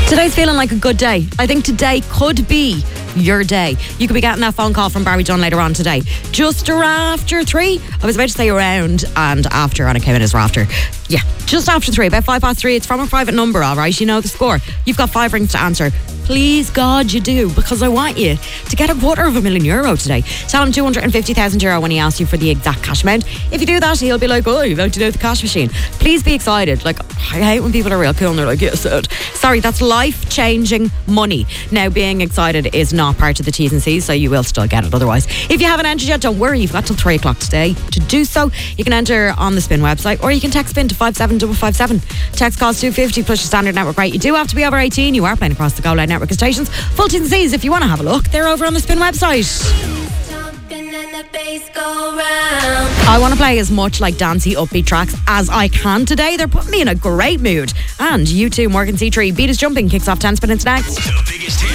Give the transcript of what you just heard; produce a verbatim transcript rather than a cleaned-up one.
Today's feeling like a good day. I think today could be your day. You could be getting that phone call from Barry Dunn later on today. Just after three. I was about to say around and after, and it came in as after. Yeah, just after three, about five past three. It's from a private number, all right? You know the score. You've got five rings to answer. Please, God, you do, because I want you to get a quarter of a million euro today. Tell him two hundred fifty thousand euro when he asks you for the exact cash amount. If you do that, he'll be like, oh, you voted out the cash machine. Please be excited. Like, I hate when people are real cool and they're like, yes, yeah, sorry, that's life-changing money. Now, being excited is not part of the T's and C's, so you will still get it otherwise. If you haven't entered yet, don't worry. You've got till three o'clock today to do so. You can enter on the Spin website, or you can text Spin to five seven five five seven. Text costs two fifty plus your standard network rate. You do have to be over eighteen. You are playing across the Go Loud network of stations. Full T's and C's, if you want to have a look, they're over on the Spin website. I want to play as much like dancey upbeat tracks as I can today. They're putting me in a great mood. And you too, Morgan C three, Beat Is Jumping kicks off ten minutes next.